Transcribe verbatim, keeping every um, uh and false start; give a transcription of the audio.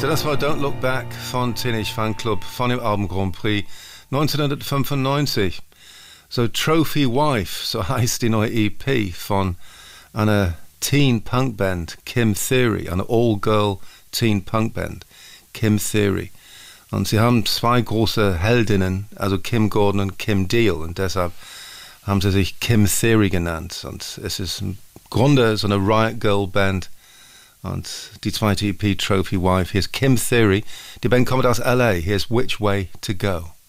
So, das war Don't Look Back von Teenage Fanclub von dem Album Grand Prix neunzehnhundertfünfundneunzig. So, Trophy Wife, so heißt die neue E P von einer Teen-Punk-Band, Kim Theory, eine All-Girl-Teen-Punk-Band, Kim Theory. Und sie haben zwei große Heldinnen, also Kim Gordon und Kim Deal, und deshalb haben sie sich Kim Theory genannt. Und es ist im Grunde so eine Riot Girl Band. Und die zweite E P, Trophy Wife, hier ist Kim Theory. Die Band kommt aus L A. Hier ist Which Way to Go.